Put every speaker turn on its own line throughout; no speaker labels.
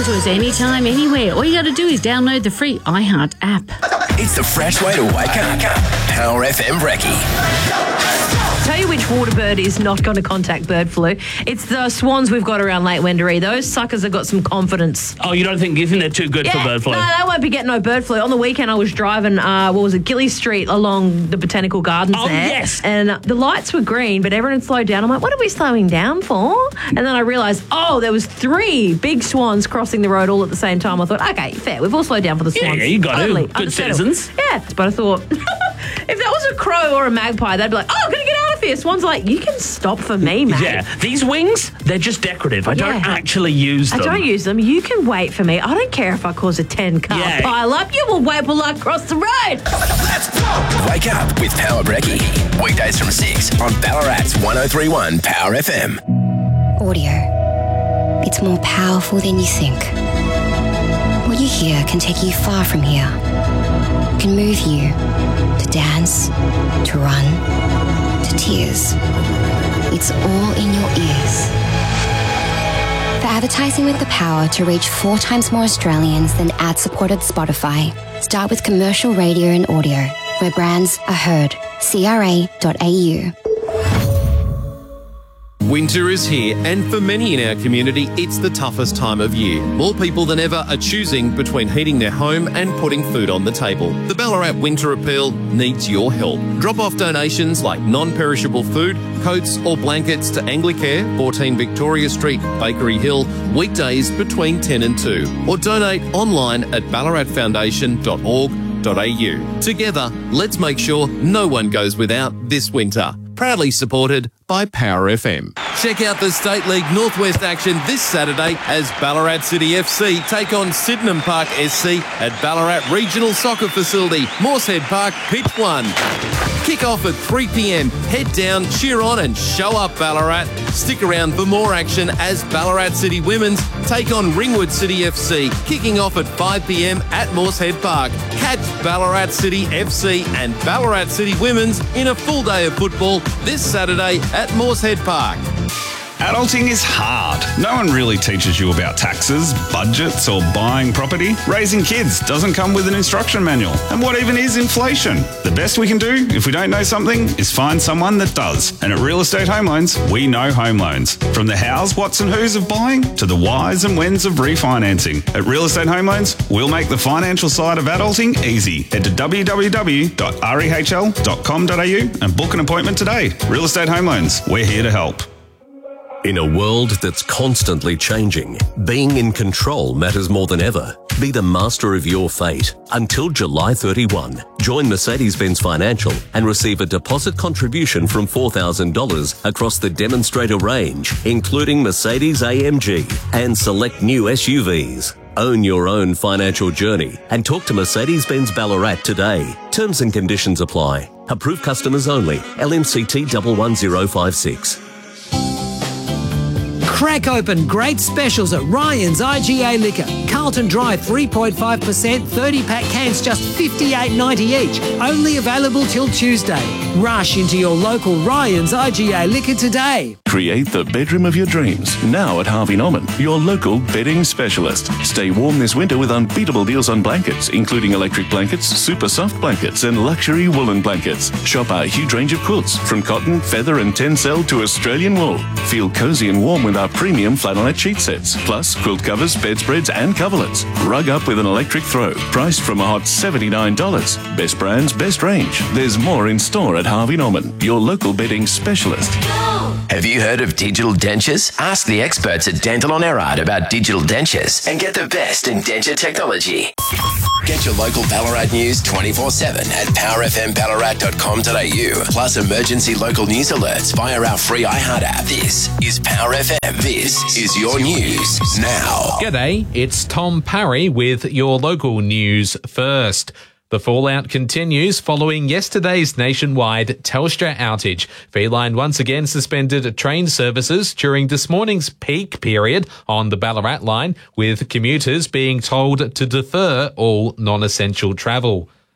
listen to us anytime, anywhere. All you got to do is download the free iHeart app.
It's the fresh way to wake up. Power FM Brekkie.
Tell you which waterbird is not going to contact bird flu. It's the swans we've got around Lake Wendouree. Those suckers have got some confidence.
Oh, you think they're too good for bird flu?
No, they won't be getting no bird flu. On the weekend, I was driving, Gilly Street along the Botanical Gardens there.
Yes.
And the lights were green, but everyone had slowed down. I'm like, what are we slowing down for? And then I realised, there was 3 big swans crossing the road all at the same time. I thought, okay, fair. We've all slowed down for the swans.
Yeah, you got
totally.
to. Good citizens.
Yeah, but I thought, if that was a crow or a magpie, they'd be like, I'm going to get out of here. Swan's like, you can stop for me, mate.
Yeah, these wings, they're just decorative. I don't actually use them.
I don't use them. You can wait for me. I don't care if I cause a 10-car pile up. You will wait while I cross the road.
Let's go. Wake up with Power Brekkie. Weekdays from 6 on Ballarat's 103.1 Power FM.
Audio. It's more powerful than you think. What you hear can take you far from here. It can move you to dance, to run, to tears. It's all in your ears. For advertising with the power to reach 4 times more Australians than ad-supported Spotify, start with commercial radio and audio, where brands are heard. CRA.au.
Winter is here, and for many in our community, it's the toughest time of year. More people than ever are choosing between heating their home and putting food on the table. The Ballarat Winter Appeal needs your help. Drop off donations like non-perishable food, coats or blankets to Anglicare, 14 Victoria Street, Bakery Hill, weekdays between 10 and 2. Or donate online at ballaratfoundation.org.au. Together, let's make sure no one goes without this winter. Proudly supported by Power FM. Check out the State League Northwest action this Saturday as Ballarat City FC take on Sydenham Park SC at Ballarat Regional Soccer Facility, Moosehead Park, Pitch 1. Kick off at 3 p.m. Head down, cheer on and show up Ballarat. Stick around for more action as Ballarat City Women's take on Ringwood City FC, kicking off at 5 p.m. at Moosehead Park. Catch Ballarat City FC and Ballarat City Women's in a full day of football this Saturday at Moosehead Park.
Adulting is hard. No one really teaches you about taxes, budgets, or buying property. Raising kids doesn't come with an instruction manual. And what even is inflation? The best we can do, if we don't know something, is find someone that does. And at Real Estate Home Loans, we know home loans. From the hows, whats and whos of buying to the whys and whens of refinancing. At Real Estate Home Loans, we'll make the financial side of adulting easy. Head to www.rehl.com.au and book an appointment today. Real Estate Home Loans, we're here to help.
In a world that's constantly changing, being in control matters more than ever. Be the master of your fate. Until July 31, join Mercedes-Benz Financial and receive a deposit contribution from $4,000 across the demonstrator range, including Mercedes AMG and select new SUVs. Own your own financial journey and talk to Mercedes-Benz Ballarat today. Terms and conditions apply. Approved customers only. LMCT 11056.
Crack open great specials at Ryan's IGA Liquor. Carlton Dry 3.5%, 30-pack cans just $58.90 each. Only available till Tuesday. Rush into your local Ryan's IGA Liquor today.
Create the bedroom of your dreams now at Harvey Norman, your local bedding specialist. Stay warm this winter with unbeatable deals on blankets, including electric blankets, super soft blankets, and luxury woolen blankets. Shop our huge range of quilts, from cotton, feather, and tencel to Australian wool. Feel cozy and warm with our premium flannelette sheet sets, plus quilt covers, bedspreads, and coverlets. Rug up with an electric throw, priced from a hot $79. Best brands, best range. There's more in store at Harvey Norman, your local bedding specialist.
Have you heard of digital dentures? Ask the experts at Dental on Erard about digital dentures and get the best in denture technology. Get your local Ballarat news 24/7 at powerfmballarat.com.au. Plus emergency local news alerts via our free iHeart app. This is Power FM. This is your news now.
G'day, it's Tom Parry with your local news first. The fallout continues following yesterday's nationwide Telstra outage. Feline once again suspended train services during this morning's peak period on the Ballarat line, with commuters being told to defer all non-essential travel.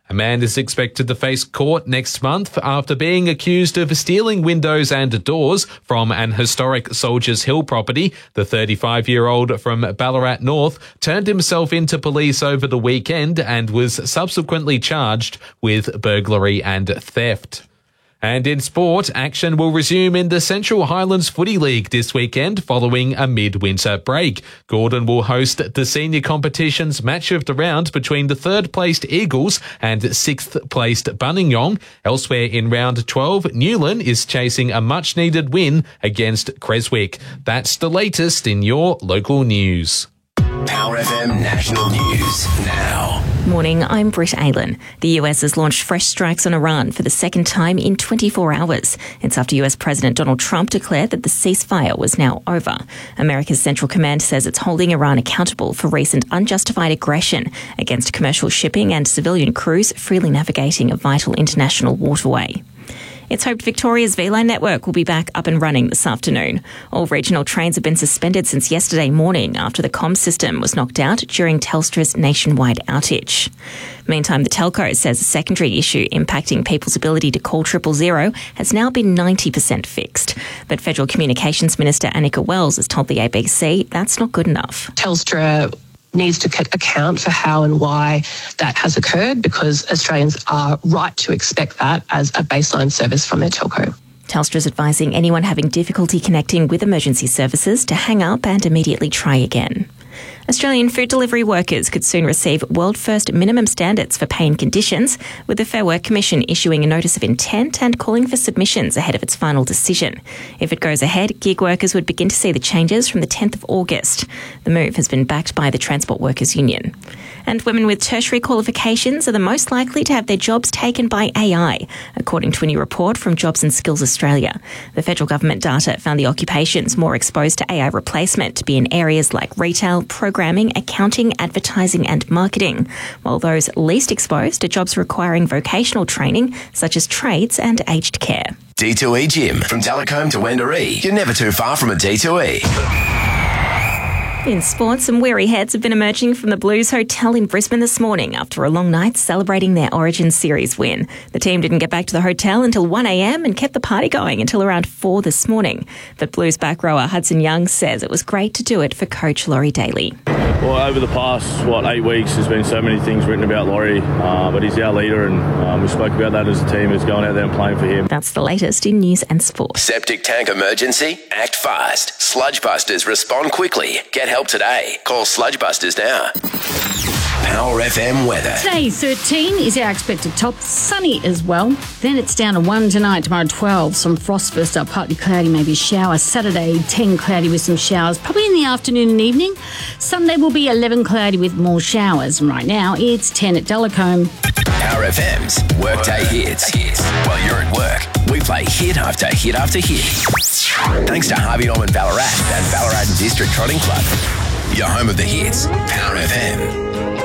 A man is expected to face court next month after being accused of stealing windows and doors from an historic Soldiers Hill property. The 35-year-old from Ballarat North turned himself into police over the weekend and was subsequently charged with burglary and theft. And in sport, action will resume in the Central Highlands Footy League this weekend following a midwinter break. Gordon will host the senior competition's match of the round between the third-placed Eagles and sixth-placed Buninyong. Elsewhere in round 12, Newland is chasing a much-needed win against Creswick. That's the latest in your local news.
Power FM National News now.
Morning, I'm Britt Aylan. The US has launched fresh strikes on Iran for the second time in 24 hours. It's after US President Donald Trump declared that the ceasefire was now over. America's Central Command says it's holding Iran accountable for recent unjustified aggression against commercial shipping and civilian crews freely navigating a vital international waterway. It's hoped Victoria's V-Line network will be back up and running this afternoon. All regional trains have been suspended since yesterday morning after the comms system was knocked out during Telstra's nationwide outage. Meantime, the telco says a secondary issue impacting people's ability to call 000 has now been 90% fixed. But Federal Communications Minister Annika Wells has told the ABC that's not good enough.
Telstra needs to account for how and why that has occurred, because Australians are right to expect that as a baseline service from their telco.
Telstra's advising anyone having difficulty connecting with emergency services to hang up and immediately try again. Australian food delivery workers could soon receive world-first minimum standards for pay and conditions, with the Fair Work Commission issuing a notice of intent and calling for submissions ahead of its final decision. If it goes ahead, gig workers would begin to see the changes from the 10th of August. The move has been backed by the Transport Workers Union. And women with tertiary qualifications are the most likely to have their jobs taken by AI, according to a new report from Jobs and Skills Australia. The federal government data found the occupations more exposed to AI replacement to be in areas like retail, programming, accounting, advertising and marketing, while those least exposed are jobs requiring vocational training such as trades and aged care.
D2E Gym. From Telecombe to Wendouree, you're never too far from a D2E.
In sports, some weary heads have been emerging from the Blues Hotel in Brisbane this morning after a long night celebrating their Origin Series win. The team didn't get back to the hotel until 1 a.m. and kept the party going until around 4 this morning. But Blues back rower Hudson Young says it was great to do it for coach Laurie Daly.
Well, over the past, 8 weeks, there's been so many things written about Laurie, but he's our leader, and we spoke about that as a team, is going out there and playing for him.
That's the latest in news and sport.
Septic tank emergency? Act fast. Sludge Busters respond quickly. Get help today. Call Sludge Busters now. Power FM weather.
Today, 13 is our expected top. Sunny as well. Then it's down to 1 tonight. Tomorrow, 12. Some frost first up. Partly cloudy, maybe a shower. Saturday, 10 cloudy with some showers. Probably in the afternoon and evening. Sunday will be 11 cloudy with more showers. And right now, it's 10 at Delacombe.
Power FM's Workday Hits. While you're at work, we play hit after hit after hit. Thanks to Harvey Norman Ballarat and Ballarat District Trotting Club. Your home of the hits. Power FM.